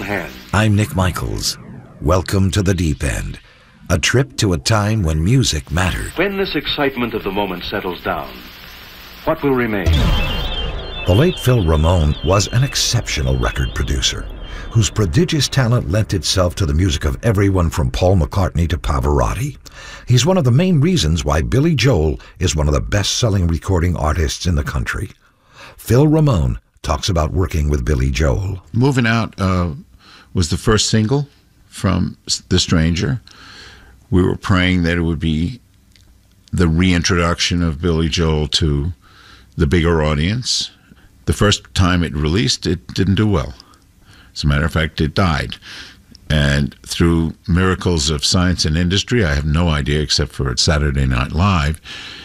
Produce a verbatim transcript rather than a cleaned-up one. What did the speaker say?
hand. I'm Nick Michaels. Welcome to the Deep End, a trip to a time when music mattered. When this excitement of the moment settles down, what will remain? The late Phil Ramone was an exceptional record producer, whose prodigious talent lent itself to the music of everyone from Paul McCartney to Pavarotti. He's one of the main reasons why Billy Joel is one of the best-selling recording artists in the country. Phil Ramone talks about working with Billy Joel. Moving Out uh, was the first single from The Stranger. We were praying that it would be the reintroduction of Billy Joel to the bigger audience. The first time it released, it didn't do well. As a matter of fact, it died. And through miracles of science and industry, I have no idea except for at Saturday Night Live,